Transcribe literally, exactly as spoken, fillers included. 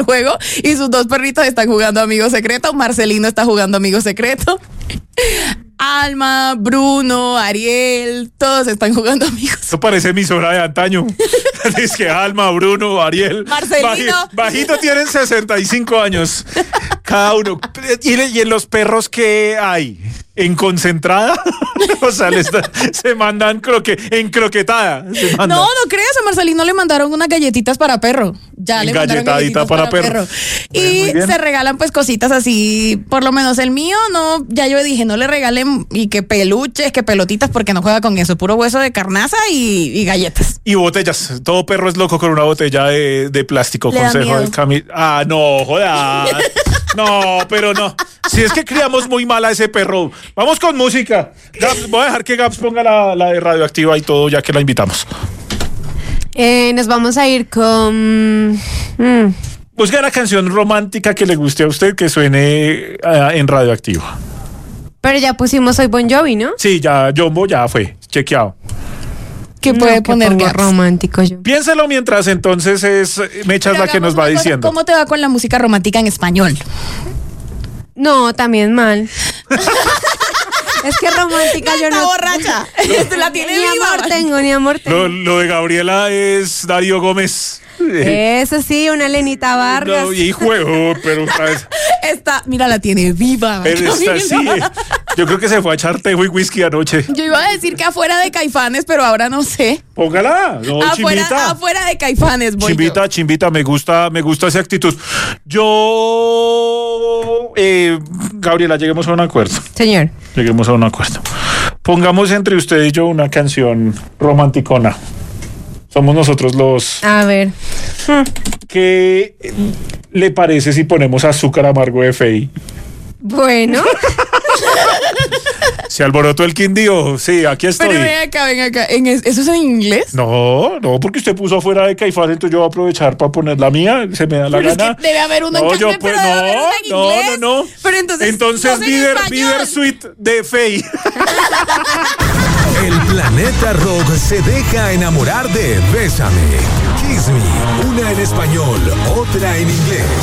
juego y sus dos perritos están jugando Amigo Secreto. Marcelino está jugando Amigo Secreto. Alma, Bruno, Ariel, todos están jugando amigos. Eso parece emisora de antaño. Es que Alma, Bruno, Ariel, Marcelino. Baji, bajito tienen sesenta y cinco años. Cada uno. ¿Y, y en los perros qué hay? ¿En concentrada? O sea, les da, se mandan croque, en croquetada. Se mandan. No, no creas, a Marcelino le mandaron unas galletitas para perro. Ya le mandaron galletitas para, para perro. perro. Y se regalan pues cositas así, por lo menos el mío, no, ya yo dije, no le regalen y que peluches, que pelotitas, porque no juega con eso, puro hueso de carnaza y, y galletas. Y botellas, todo perro es loco con una botella de, de plástico. Le Consejo de Cami. Ah, no, jodas. No, pero no. Si es que criamos muy mal a ese perro. Vamos con música. Gaps, voy a dejar que Gaps ponga la, la de Radioactiva y todo, ya que la invitamos. Eh, nos vamos a ir con... Mm. Busca la canción romántica que le guste a usted que suene uh, en Radioactiva. Pero ya pusimos Soy Bon Jovi, ¿no? Sí, ya Jumbo ya fue chequeado. ¿Qué puede no, poner Gaps? Romántico yo. Piénselo mientras entonces es Mechas la que nos va diciendo. ¿Cómo te va con la música romántica en español? No, también mal. Es que romántica no, yo está no... borracha. La tiene ni viva. amor tengo, ni amor tengo. Lo, lo de Gabriela es Darío Gómez. Eso sí, una Lenita Vargas. No, y juego, pero esta, mira, la tiene viva. Esta, sí, yo creo que se fue a echar tejo y whisky anoche. Yo iba a decir que afuera de Caifanes, pero ahora no sé. Póngala, no, afuera, chimbita. Afuera de Caifanes, voy Chimbita, yo. chimbita, me gusta, me gusta esa actitud. Yo, eh, Gabriela, lleguemos a un acuerdo. Señor. Lleguemos a un acuerdo. Pongamos entre usted y yo una canción romanticona. Somos nosotros los... A ver. ¿Qué le parece si ponemos Azúcar Amargo de Fey? Bueno. Se alborotó el Quindío. Sí, aquí estoy. Pero ven acá, ven acá. ¿En es, ¿Eso es en inglés? No, no, porque usted puso afuera de Caifanes, entonces yo voy a aprovechar para poner la mía. Se me da la pero gana. Es que debe haber uno no, en yo, castellano, pues, pero debe haber no, uno en no, inglés. no, no. Pero entonces, entonces no Bitter, Bitter Sweet de Fey. El planeta rock se deja enamorar de Bésame, Kiss Me, una en español, otra en inglés.